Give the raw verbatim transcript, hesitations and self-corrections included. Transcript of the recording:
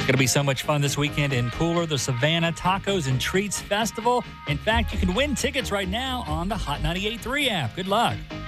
Going to be so much fun this weekend in Pooler, the Savannah Tacos and Treats Festival. In fact, you can win tickets right now on the Hot ninety-eight point three app. Good luck.